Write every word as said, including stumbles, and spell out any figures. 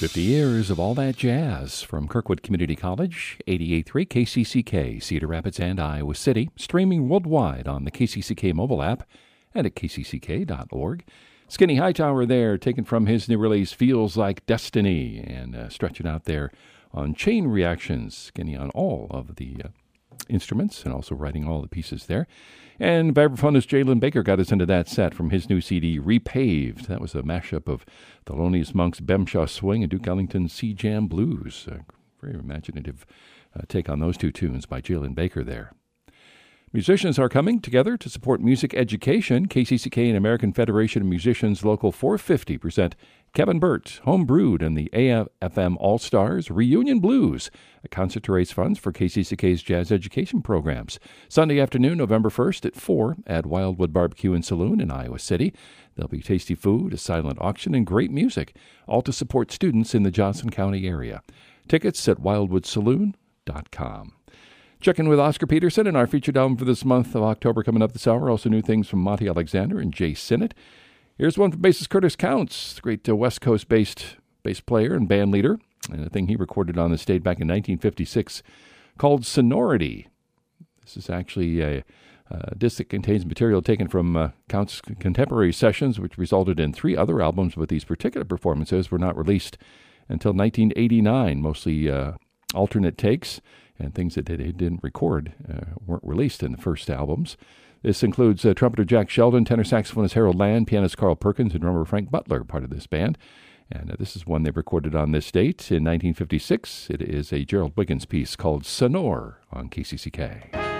fifty years of all that jazz from Kirkwood Community College, eighty-eight point three K C C K, Cedar Rapids and Iowa City, streaming worldwide on the K C C K mobile app and at K C C K dot org. Skinny Hightower there, taken from his new release, Feels Like Destiny, and uh, stretching out there on Chain Reactions. Skinny on all of the uh, instruments and also writing all the pieces there. And vibraphonist Jalen Baker got us into that set from his new C D, Repaved. That was a mashup of Thelonious Monk's Bemshaw Swing and Duke Ellington's Sea Jam Blues. A very imaginative uh, take on those two tunes by Jalen Baker there. Musicians are coming together to support music education. K C C K and American Federation of Musicians Local four fifty present Kevin Burt, Homebrewed, and the A F M All-Stars Reunion Blues, a concert to raise funds for K C C K's jazz education programs. Sunday afternoon, November first at four at Wildwood Barbecue and Saloon in Iowa City. There'll be tasty food, a silent auction, and great music, all to support students in the Johnson County area. Tickets at wildwood saloon dot com. Checking with Oscar Peterson and our featured album for this month of October coming up this hour. Also new things from Monty Alexander and Jay Sinnott. Here's one from bassist Curtis Counts, the great uh, West Coast-based bass player and band leader, and a thing he recorded on the stage back in nineteen fifty-six called Sonority. This is actually a, a disc that contains material taken from uh, Counts' contemporary sessions, which resulted in three other albums, but these particular performances were not released until nineteen eighty-nine, mostly uh, alternate takes, and things that he didn't record uh, weren't released in the first albums. This includes uh, trumpeter Jack Sheldon, tenor saxophonist Harold Land, pianist Carl Perkins, and drummer Frank Butler, part of this band. And uh, this is one they recorded on this date in nineteen fifty-six. It is a Gerald Wiggins piece called Sonor on K C C K.